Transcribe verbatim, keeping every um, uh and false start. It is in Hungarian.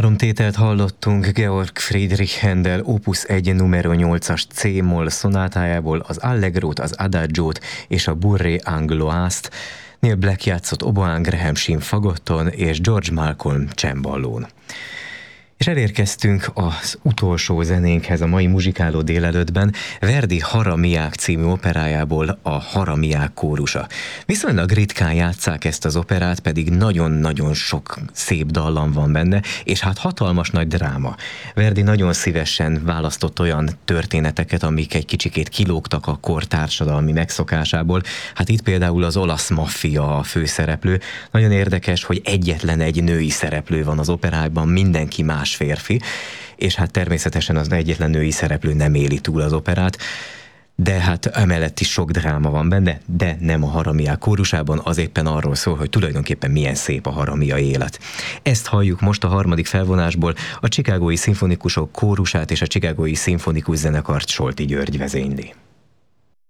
Három tételt hallottunk Georg Friedrich Händel opus egy numero nyolcas C-moll szonátájából, az Allegrót, az Adagiót és a Bourrée Angloise-t. Neil Black játszott oboán, Graham Shin fagotton és George Malcolm cemballón. És elérkeztünk az utolsó zenénkhez a mai muzsikáló délelőttben, Verdi Haramiák című operájából, a Haramiák kórusa. Viszonylag ritkán játsszák ezt az operát, pedig nagyon-nagyon sok szép dallam van benne, és hát hatalmas nagy dráma. Verdi nagyon szívesen választott olyan történeteket, amik egy kicsikét kilógtak a kor társadalmi megszokásából. Hát itt például az olasz maffia a főszereplő. Nagyon érdekes, hogy egyetlen egy női szereplő van az operában, mindenki más férfi, és hát természetesen az egyetlen női szereplő nem éli túl az operát, de hát emellett is sok dráma van benne, de nem a Haramiák kórusában, az éppen arról szól, hogy tulajdonképpen milyen szép a haramia élet. Ezt halljuk most a harmadik felvonásból, a Chicagói Szimfonikusok kórusát és a Chicagói Szimfonikus Zenekart Solti György vezényli.